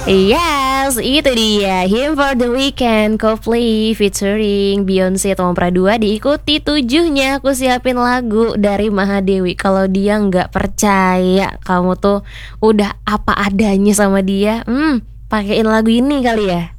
Yes, itu dia Him for the Weekend Coldplay featuring Beyonce Tom Pradua. Diikuti tujuhnya aku siapin lagu dari Mahadewi. Kalau dia nggak percaya kamu tuh udah apa adanya sama dia, pakein lagu ini kali ya.